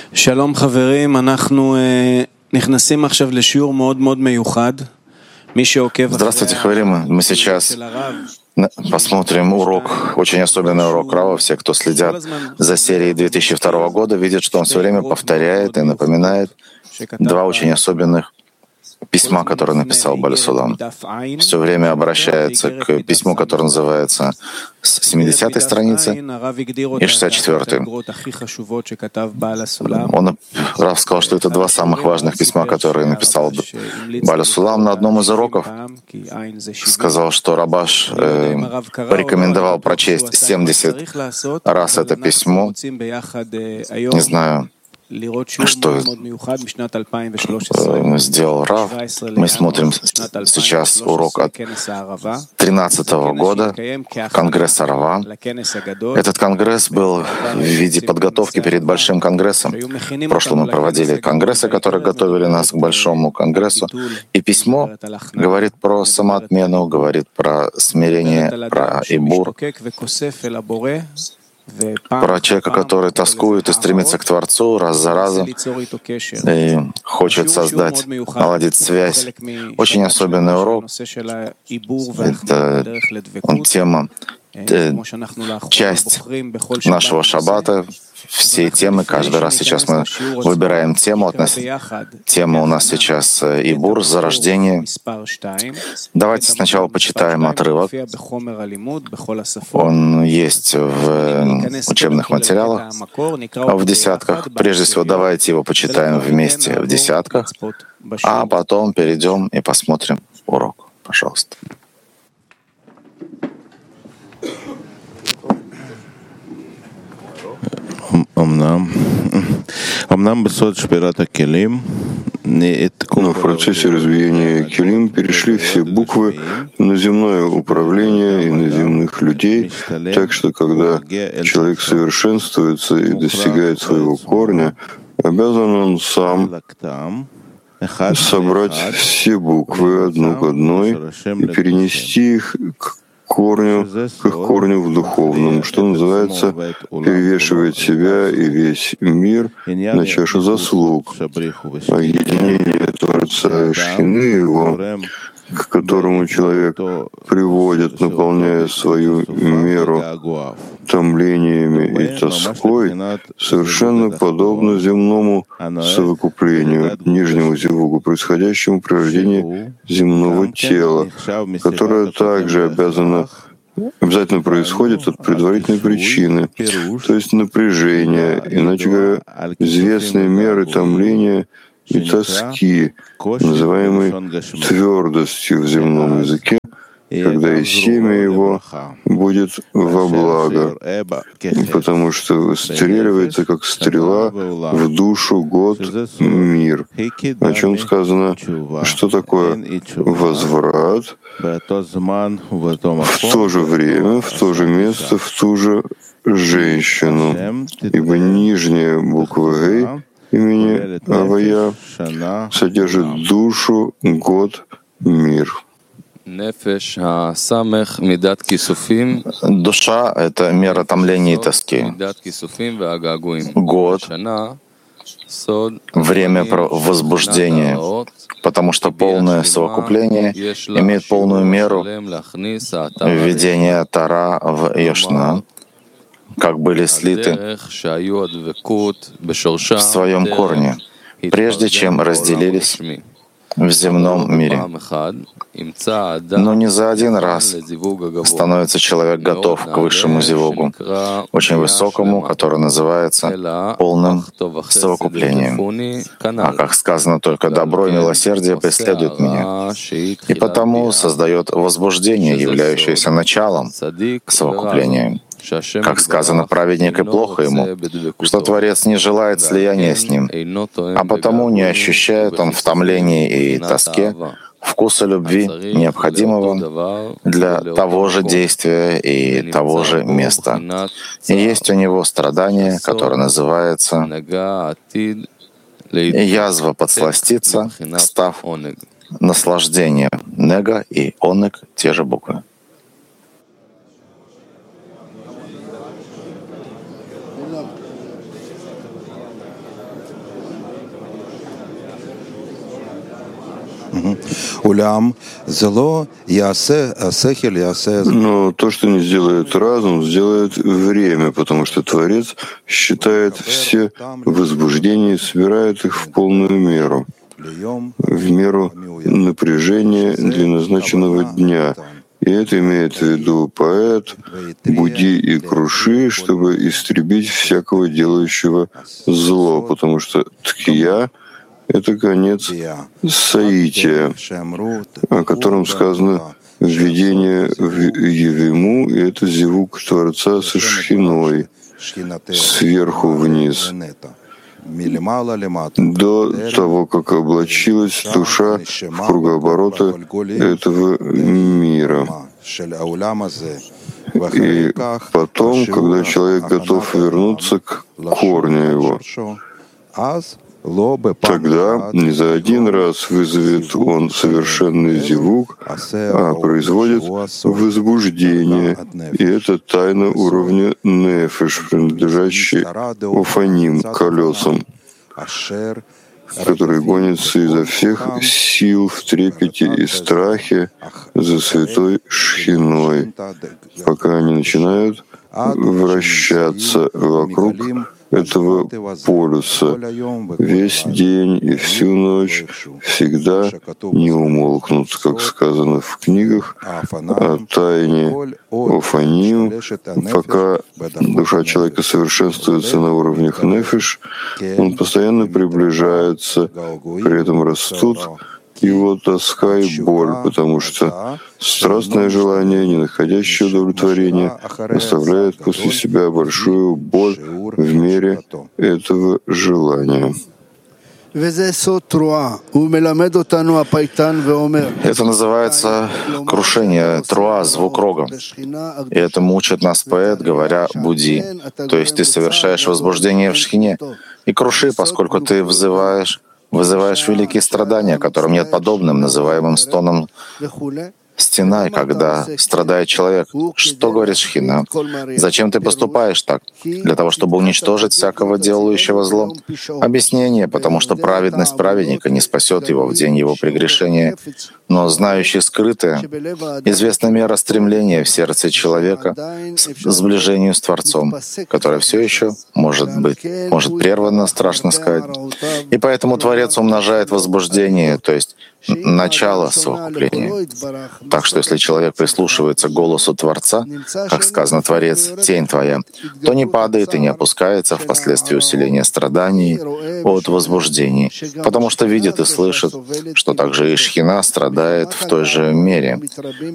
שלום חברים, אנחנו נכנסים עכשיו לשיעור מאוד מאוד מיוחד. מי שעוקב Здравствуйте, Хаварим. Мы сейчас посмотрим урок, очень особенный урок Рава. Все, кто следят за серией 2002 года, видят, что он все время повторяет и напоминает два очень особенных письма, которые написал Бааль Сулам. Все время обращается к письму, которое называется с 70-й страницы и 64-й. Рав сказал, что это два самых важных письма, которые написал Бааль Сулам на одном из уроков. Сказал, что Рабаш порекомендовал прочесть 70 раз это письмо. Не знаю, что сделал Рав. Мы смотрим сейчас урок от 2013 года, Конгресс Арава. Этот конгресс был в виде подготовки перед Большим конгрессом. В прошлом мы проводили конгрессы, которые готовили нас к Большому конгрессу. И письмо говорит про самоотмену, говорит про смирение, про ибур, про человека, который тоскует и стремится к Творцу раз за разом и хочет создать, наладить связь. Очень особенный урок. Это тема, часть нашего шаббата. Все темы, каждый раз сейчас мы выбираем тему. Тема у нас сейчас Ибур, зарождение. Давайте сначала почитаем отрывок. Он есть в учебных материалах, в десятках. Прежде всего, давайте его почитаем вместе в десятках, а потом перейдем и посмотрим урок. Пожалуйста. Но в процессе развеяния келим перешли все буквы на земное управление и на земных людей, так что когда человек совершенствуется и достигает своего корня, обязан он сам собрать все буквы одну к одной и перенести их к их корню в духовном, что называется, перевешивает себя и весь мир на чашу заслуг, а единение Творца и Шхины Его, к которому человек приводит, наполняя свою меру томлениями и тоской, совершенно подобно земному совокуплению, нижнему зевугу, происходящему при рождении земного тела, которое также обязательно происходит от предварительной причины, то есть напряжения, иначе говоря, известные меры томления и тоски, называемой твердостью в земном языке, когда и семя его будет во благо, потому что выстреливается, как стрела, в душу год мир. О чем сказано, что такое возврат в то же время, в то же место, в ту же женщину, ибо нижняя буква «Гей» имени Авая содержит душу, год, мир. Душа — это мера томления и тоски. Год — время возбуждения, потому что полное совокупление имеет полную меру введения Тара в Йошна, как были слиты в своем корне, прежде чем разделились в земном мире. Но не за один раз становится человек готов к высшему зивугу, очень высокому, который называется полным совокуплением. А как сказано, только добро и милосердие преследуют меня. И потому создает возбуждение, являющееся началом совокупления. Как сказано, праведник и плохо ему, что Творец не желает слияния с ним, а потому не ощущает он в томлении и тоске вкуса любви, необходимого для того же действия и того же места. И есть у него страдание, которое называется язва подсластиться, став наслаждение. Нега и онег — те же буквы. Но то, что не сделает разум, сделает время, потому что Творец считает все возбуждения и собирает их в полную меру, в меру напряжения для назначенного дня. И это имеет в виду поэт, буди и круши, чтобы истребить всякого делающего зло, потому что ткия — это конец соития, о котором сказано введение в Евиму, и это зевук Творца со шхиной, сверху вниз, до того, как облачилась душа в кругооборота этого мира. И потом, когда человек готов вернуться к корню его, тогда не за один раз вызовет он совершенный зевук, а производит возбуждение. И это тайна уровня нефеш, принадлежащий офаним, колесам, который гонится изо всех сил в трепете и страхе за святой шхиной, пока они начинают вращаться вокруг этого полюса весь день и всю ночь, всегда не умолкнут, как сказано в книгах о тайне Офаним, пока душа человека совершенствуется на уровнях нефиш, он постоянно приближается, при этом растут его тоска и боль, потому что страстное желание, не находящее удовлетворения, оставляет после себя большую боль в мере этого желания. Это называется крушение, труа, звук рога. И это мучит нас поэт, говоря «буди». То есть ты совершаешь возбуждение в шхине и круши, поскольку ты вызываешь великие страдания, которым нет подобным, называемым стоном стена, когда страдает человек. Что говорит Шхина? Зачем ты поступаешь так? Для того, чтобы уничтожить всякого делающего зло? Объяснение, потому что праведность праведника не спасет его в день его прегрешения, но знающий скрытое, известна мера стремления в сердце человека к сближению с Творцом, которое все еще может прервано, страшно сказать. И поэтому Творец умножает возбуждение, то есть начало совокупления. Так что если человек прислушивается к голосу Творца, как сказано «Творец, тень твоя», то не падает и не опускается впоследствии усиления страданий от возбуждений, потому что видит и слышит, что также и Шхина страдает в той же мере.